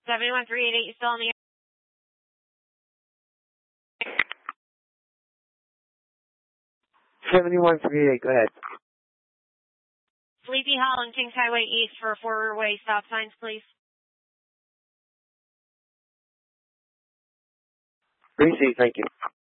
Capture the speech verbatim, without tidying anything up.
seven one three eight eight, you still on the air? seventy-one three eight, go ahead. Sleepy Hollow and Kings Highway East for four-way stop signs, please. Received, thank you.